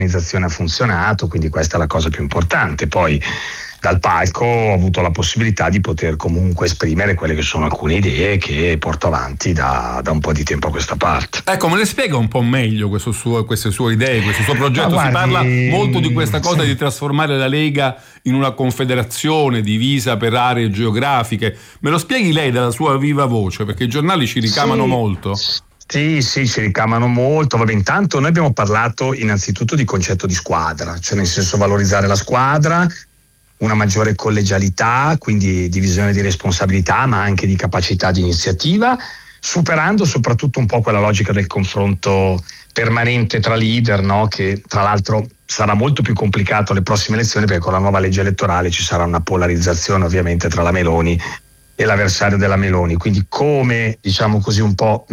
l'organizzazione ha funzionato, quindi questa è la cosa più importante. Poi dal palco ho avuto la possibilità di poter comunque esprimere quelle che sono alcune idee che porto avanti da un po' di tempo a questa parte. Ecco, me le spiega un po' meglio queste sue idee, questo suo progetto? Guardi, si parla molto di questa cosa, di trasformare la Lega in una confederazione divisa per aree geografiche. Me lo spieghi lei dalla sua viva voce, perché i giornali ci ricamano molto. Sì, ci ricamano molto. Vabbè, intanto noi abbiamo parlato innanzitutto di concetto di squadra, cioè nel senso valorizzare la squadra, una maggiore collegialità, quindi divisione di responsabilità, ma anche di capacità di iniziativa, superando soprattutto un po' quella logica del confronto permanente tra leader, no? Che tra l'altro sarà molto più complicato alle prossime elezioni, perché con la nuova legge elettorale ci sarà una polarizzazione ovviamente tra la Meloni e l'avversario della Meloni. Quindi come, diciamo così, un po'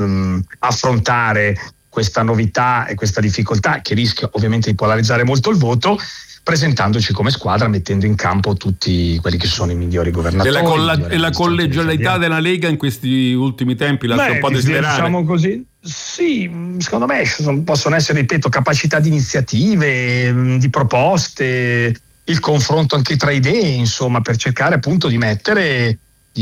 affrontare questa novità e questa difficoltà che rischia ovviamente di polarizzare molto il voto, presentandoci come squadra, mettendo in campo tutti quelli che sono i migliori governatori. E la collegialità della Lega in questi ultimi tempi lascia un po' desiderare. Diciamo così, sì, secondo me possono essere, ripeto, capacità di iniziative, di proposte, il confronto anche tra idee, insomma, per cercare appunto di mettere,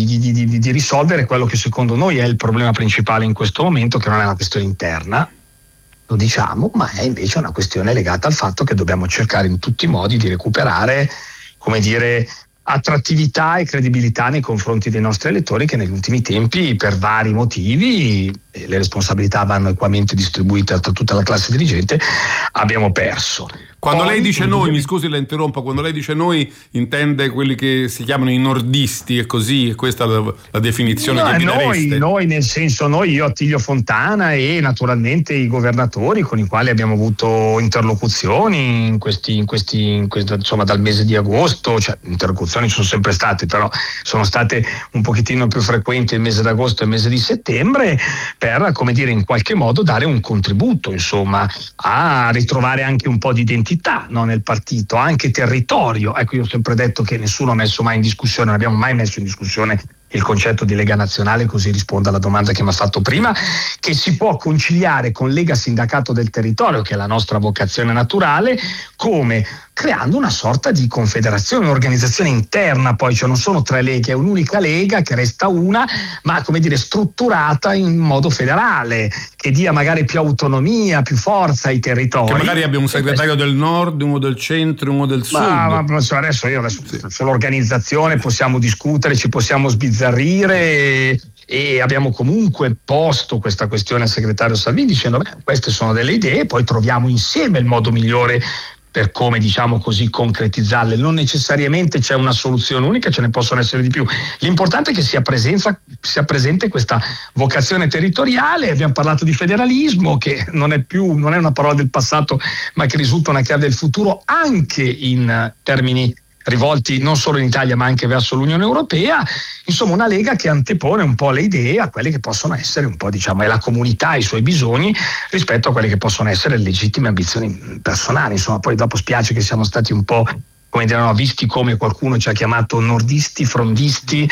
di risolvere quello che secondo noi è il problema principale in questo momento, che non è una questione interna, lo diciamo, ma è invece una questione legata al fatto che dobbiamo cercare in tutti i modi di recuperare, come dire, attrattività e credibilità nei confronti dei nostri elettori, che negli ultimi tempi, per vari motivi, le responsabilità vanno equamente distribuite tra tutta la classe dirigente, abbiamo perso. Quando lei dice noi, mi scusi la interrompo, quando lei dice noi intende quelli che si chiamano i nordisti, e così, è questa la definizione che vi dareste? Noi nel senso, io, Attilio Fontana e naturalmente i governatori con i quali abbiamo avuto interlocuzioni in questi insomma dal mese di agosto, cioè interlocuzioni sono sempre state, però sono state un pochettino più frequenti il mese d'agosto e il mese di settembre, per, come dire, in qualche modo dare un contributo, insomma, a ritrovare anche un po' di identità, no, nel partito, anche territorio. Ecco, io ho sempre detto che nessuno ha messo mai in discussione, non abbiamo mai messo in discussione il concetto di Lega Nazionale, così rispondo alla domanda che mi ha fatto prima, che si può conciliare con Lega Sindacato del Territorio, che è la nostra vocazione naturale, come creando una sorta di confederazione, un'organizzazione interna, poi, cioè non sono tre leghe, è un'unica lega che resta una, ma come dire strutturata in modo federale, che dia magari più autonomia, più forza ai territori. Che magari abbia un segretario del nord, uno del centro, uno del sud. Ma adesso sì, sull'organizzazione possiamo discutere, ci possiamo sbizzarrire, e abbiamo comunque posto questa questione al segretario Salvini dicendo queste sono delle idee, poi troviamo insieme il modo migliore per come, diciamo così, concretizzarle. Non necessariamente c'è una soluzione unica, ce ne possono essere di più. L'importante è che sia presente questa vocazione territoriale. Abbiamo parlato di federalismo, che non è una parola del passato, ma che risulta una chiave del futuro, anche in termini rivolti non solo in Italia ma anche verso l'Unione Europea. Insomma, una Lega che antepone un po' le idee a quelle che possono essere un po', diciamo, è la comunità e i suoi bisogni rispetto a quelle che possono essere legittime ambizioni personali. Insomma, poi dopo spiace che siamo stati un po', come dire, visti come qualcuno ci ha chiamato nordisti, frondisti,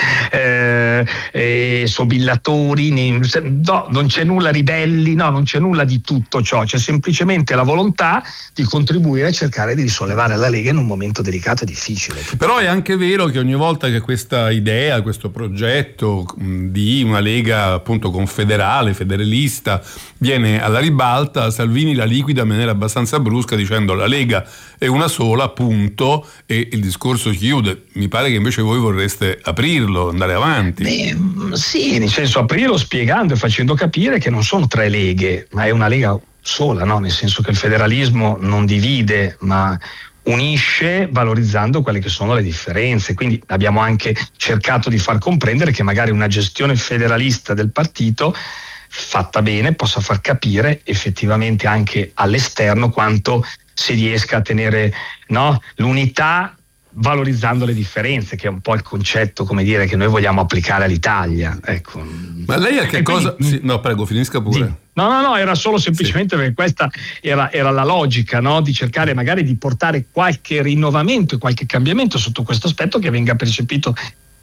sobillatori, no, non c'è nulla, ribelli, no, non c'è nulla di tutto ciò, c'è semplicemente la volontà di contribuire a cercare di risollevare la Lega in un momento delicato e difficile. Però è anche vero che ogni volta che questa idea, questo progetto di una Lega appunto confederale, federalista, viene alla ribalta, Salvini la liquida in maniera abbastanza brusca dicendo la Lega è una sola, punto, e il discorso chiude. Mi pare che invece voi vorreste aprirlo, andare avanti. Sì, nel senso aprirlo spiegando e facendo capire che non sono tre leghe, ma è una Lega sola, no? Nel senso che il federalismo non divide, ma unisce, valorizzando quelle che sono le differenze. Quindi abbiamo anche cercato di far comprendere che magari una gestione federalista del partito fatta bene possa far capire effettivamente anche all'esterno quanto si riesca a tenere, no, l'unità valorizzando le differenze, che è un po' il concetto, come dire, che noi vogliamo applicare all'Italia. Ecco. Ma lei a che cosa? Sì, no, prego, finisca pure. No, era solo semplicemente perché questa era la logica, no? Di cercare magari di portare qualche rinnovamento e qualche cambiamento sotto questo aspetto che venga percepito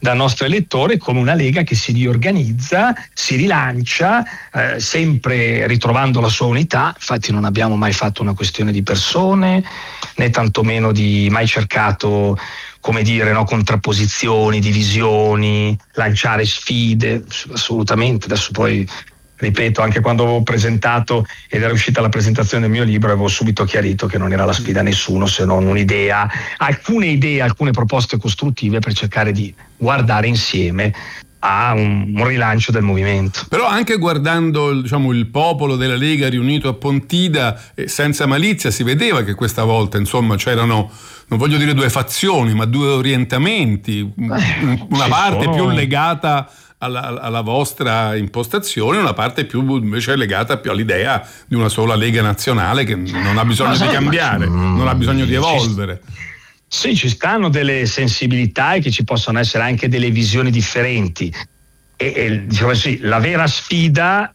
dal nostro elettore come una Lega che si riorganizza, si rilancia, sempre ritrovando la sua unità. Infatti non abbiamo mai fatto una questione di persone, né tantomeno mai cercato, come dire, no, contrapposizioni, divisioni, lanciare sfide, assolutamente. Adesso poi, ripeto, anche quando avevo presentato ed era uscita la presentazione del mio libro, avevo subito chiarito che non era la sfida a nessuno, se non alcune proposte costruttive per cercare di guardare insieme a un rilancio del movimento. Però anche guardando il popolo della Lega riunito a Pontida, senza malizia, si vedeva che questa volta c'erano, non voglio dire due fazioni, ma due orientamenti, una parte più legata alla vostra impostazione, una parte più invece legata più all'idea di una sola Lega nazionale che non ha bisogno di cambiare, non ha bisogno di evolvere. Sì, ci stanno delle sensibilità e che ci possono essere anche delle visioni differenti. E diciamo sì, la vera sfida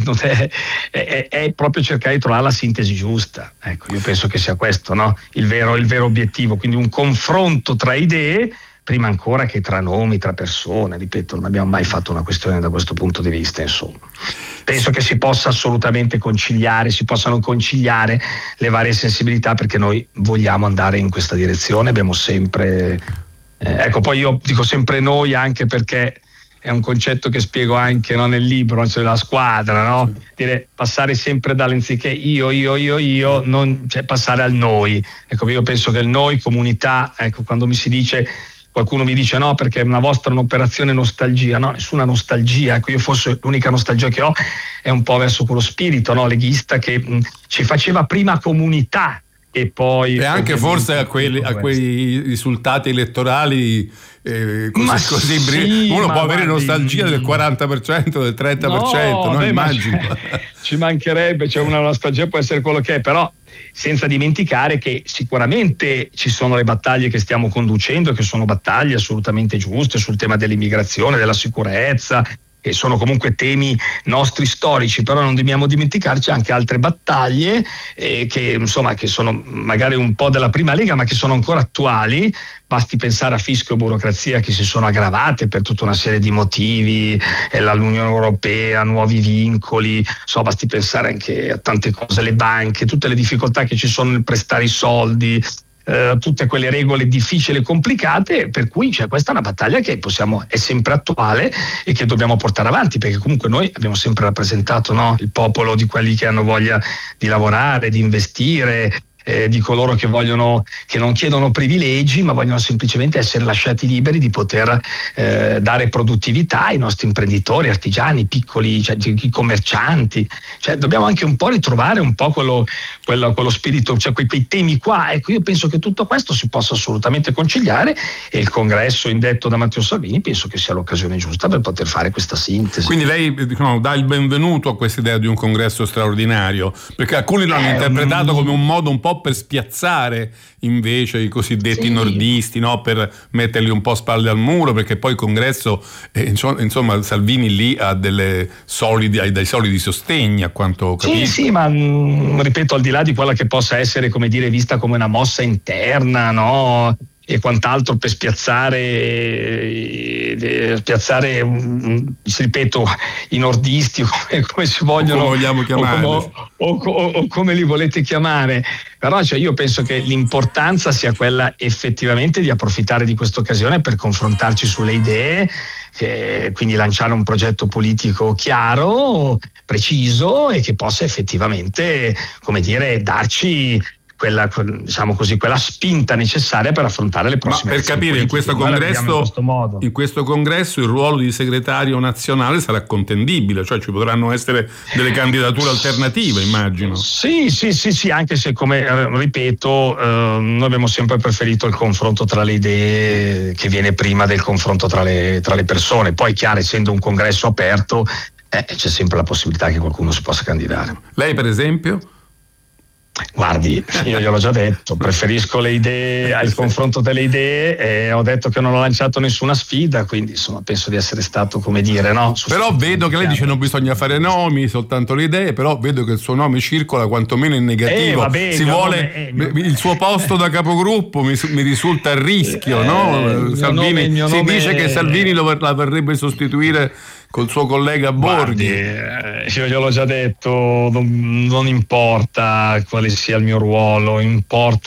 è proprio cercare di trovare la sintesi giusta. Ecco, io penso che sia questo, no? Il vero obiettivo, quindi un confronto tra idee, prima ancora che tra nomi, tra persone. Ripeto, non abbiamo mai fatto una questione da questo punto di vista, insomma. Penso che si possa assolutamente possano conciliare le varie sensibilità, perché noi vogliamo andare in questa direzione, abbiamo sempre ecco, poi io dico sempre noi, anche perché è un concetto che spiego anche, no, nel libro, cioè la squadra, no? Dire, passare sempre dall'anziché io, passare al noi. Ecco, io penso che il noi, comunità, ecco, quando qualcuno mi dice no perché una vostra è un'operazione nostalgia, no, nessuna nostalgia. Ecco, io forse l'unica nostalgia che ho è un po' verso quello spirito, no, leghista, che ci faceva prima comunità e poi anche forse a quei risultati elettorali uno può avere nostalgia del 40%, del 30%, no, immagino. Ci mancherebbe, cioè una nostalgia può essere quello che è, però senza dimenticare che sicuramente ci sono le battaglie che stiamo conducendo, che sono battaglie assolutamente giuste sul tema dell'immigrazione, della sicurezza, che sono comunque temi nostri storici, però non dobbiamo dimenticarci anche altre battaglie che sono magari un po' della prima Lega, ma che sono ancora attuali. Basti pensare a fisco e burocrazia che si sono aggravate per tutta una serie di motivi, l'Unione Europea, nuovi vincoli, basti pensare anche a tante cose, le banche, tutte le difficoltà che ci sono nel prestare i soldi, tutte quelle regole difficili e complicate, per cui questa è una battaglia che è sempre attuale e che dobbiamo portare avanti, perché comunque noi abbiamo sempre rappresentato, no, il popolo di quelli che hanno voglia di lavorare, di investire, di coloro che non chiedono privilegi, ma vogliono semplicemente essere lasciati liberi di poter dare produttività ai nostri imprenditori, artigiani, piccoli, i commercianti. Dobbiamo anche un po' ritrovare un po' quello spirito, quei temi qua. Ecco, io penso che tutto questo si possa assolutamente conciliare, e il congresso indetto da Matteo Salvini penso che sia l'occasione giusta per poter fare questa sintesi. Quindi lei dà il benvenuto a questa idea di un congresso straordinario, perché alcuni lo hanno interpretato come un modo un po' per spiazzare invece i cosiddetti nordisti, no? Per metterli un po' spalle al muro, perché poi il congresso insomma Salvini lì ha dei solidi sostegni, a quanto capisco. Sì, ma ripeto, al di là di quella che possa essere, come dire, vista come una mossa interna, no, e quant'altro per spiazzare ripeto, i nordisti, come si vogliono, come vogliamo chiamarli, o come li volete chiamare. Però io penso che l'importanza sia quella effettivamente di approfittare di questa occasione per confrontarci sulle idee, quindi lanciare un progetto politico chiaro, preciso, e che possa effettivamente, come dire, darci quella spinta necessaria per affrontare le prossime. Ma per capire, in questo congresso il ruolo di segretario nazionale sarà contendibile, cioè ci potranno essere delle candidature alternative, immagino. Sì, anche se, come ripeto, noi abbiamo sempre preferito il confronto tra le idee, che viene prima del confronto tra le persone. Poi, chiaro, essendo un congresso aperto, c'è sempre la possibilità che qualcuno si possa candidare. Lei, per esempio? Guardi, io gliel'ho già detto, preferisco le idee al confronto delle idee, e ho detto che non ho lanciato nessuna sfida, quindi insomma penso di essere stato, come dire, no? Però vedo che lei dice non bisogna fare nomi, soltanto le idee, però vedo che il suo nome circola quantomeno in negativo. Vabbè, si vuole il suo posto da capogruppo mi risulta a rischio, no? Salvini, si dice che Salvini la vorrebbe sostituire col suo collega Borghi. Io gliel'ho già detto, non importa quale sia il mio ruolo, importa